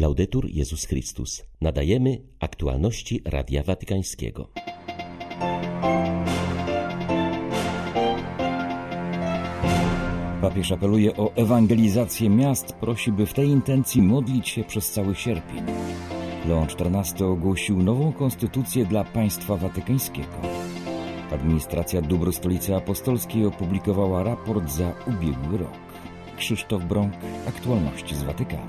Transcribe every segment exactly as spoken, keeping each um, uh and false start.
Laudetur Jezus Chrystus. Nadajemy aktualności Radia Watykańskiego. Papież apeluje o ewangelizację miast, prosi, by w tej intencji modlić się przez cały sierpień. Leon czternasty ogłosił nową konstytucję dla państwa watykańskiego. Administracja dóbr Stolicy Apostolskiej opublikowała raport za ubiegły rok. Krzysztof Brąk, aktualności z Watykanu.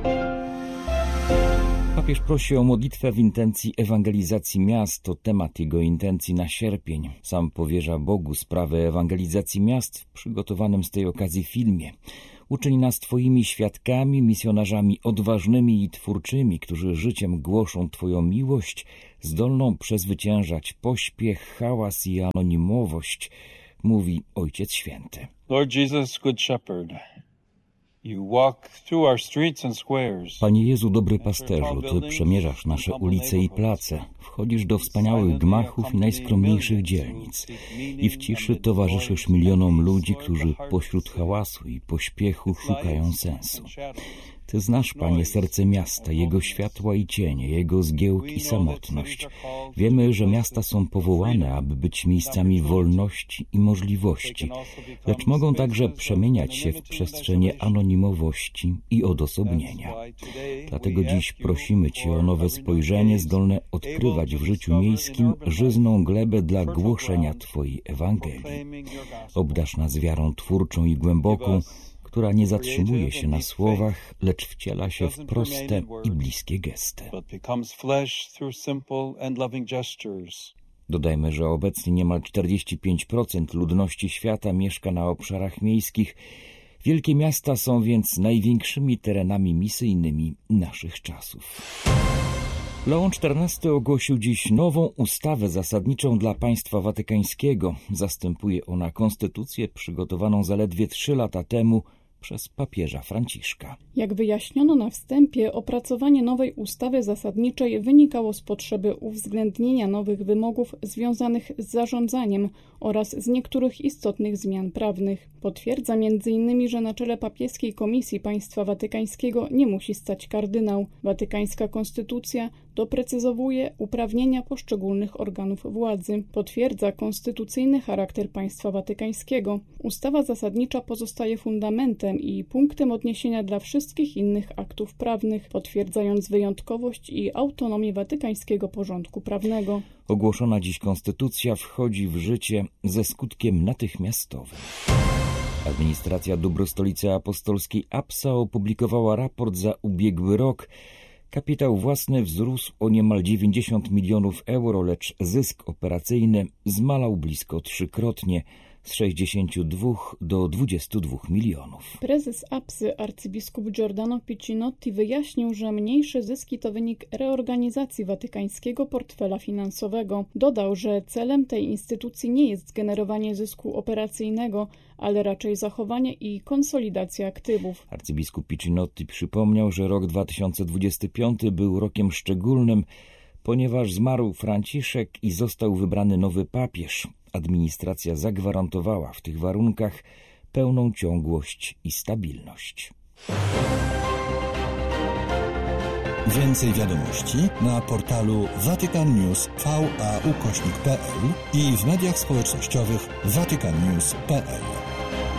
Papież prosi o modlitwę w intencji ewangelizacji miast. To temat jego intencji na sierpień. Sam powierza Bogu sprawę ewangelizacji miast w przygotowanym z tej okazji filmie. Uczyń nas Twoimi świadkami, misjonarzami odważnymi i twórczymi, którzy życiem głoszą Twoją miłość, zdolną przezwyciężać pośpiech, hałas i anonimowość, mówi Ojciec Święty. Lord Jesus, Good Shepherd, you walk through our streets and squares. Panie Jezu, dobry pasterzu, Ty przemierzasz nasze ulice i place, wchodzisz do wspaniałych gmachów i najskromniejszych dzielnic i w ciszy towarzyszysz milionom ludzi, którzy pośród hałasu i pośpiechu szukają sensu. Ty znasz, Panie, serce miasta, jego światła i cienie, jego zgiełk i samotność. Wiemy, że miasta są powołane, aby być miejscami wolności i możliwości, lecz mogą także przemieniać się w przestrzenie anonimowości i odosobnienia. Dlatego dziś prosimy Cię o nowe spojrzenie zdolne odkrywać w życiu miejskim żyzną glebę dla głoszenia Twojej Ewangelii. Obdarz nas wiarą twórczą i głęboką, która nie zatrzymuje się na słowach, lecz wciela się w proste i bliskie gesty. Dodajmy, że obecnie niemal czterdzieści pięć procent ludności świata mieszka na obszarach miejskich. Wielkie miasta są więc największymi terenami misyjnymi naszych czasów. Leon czternasty ogłosił dziś nową ustawę zasadniczą dla państwa watykańskiego. Zastępuje ona konstytucję przygotowaną zaledwie trzy lata temu przez papieża Franciszka. Jak wyjaśniono na wstępie, opracowanie nowej ustawy zasadniczej wynikało z potrzeby uwzględnienia nowych wymogów związanych z zarządzaniem oraz z niektórych istotnych zmian prawnych. Potwierdza między innymi, że na czele papieskiej Komisji Państwa Watykańskiego nie musi stać kardynał. Watykańska konstytucja doprecyzowuje uprawnienia poszczególnych organów władzy. Potwierdza konstytucyjny charakter państwa watykańskiego. Ustawa zasadnicza pozostaje fundamentem i punktem odniesienia dla wszystkich innych aktów prawnych, potwierdzając wyjątkowość i autonomię watykańskiego porządku prawnego. Ogłoszona dziś konstytucja wchodzi w życie ze skutkiem natychmiastowym. Administracja dóbr Stolicy Apostolskiej A P S A opublikowała raport za ubiegły rok. Kapitał własny wzrósł o niemal dziewięćdziesiąt milionów euro, lecz zysk operacyjny zmalał blisko trzykrotnie, z sześćdziesięciu dwóch do dwudziestu dwóch milionów. Prezes A P S Y arcybiskup Giordano Piccinotti wyjaśnił, że mniejsze zyski to wynik reorganizacji watykańskiego portfela finansowego. Dodał, że celem tej instytucji nie jest generowanie zysku operacyjnego, ale raczej zachowanie i konsolidacja aktywów. Arcybiskup Piccinotti przypomniał, że rok dwa tysiące dwudziesty piąty był rokiem szczególnym, ponieważ zmarł Franciszek i został wybrany nowy papież. Administracja zagwarantowała w tych warunkach pełną ciągłość i stabilność. Więcej wiadomości na portalu Vatican News V A ukośnik P L i w mediach społecznościowych Vatican News kropka P L.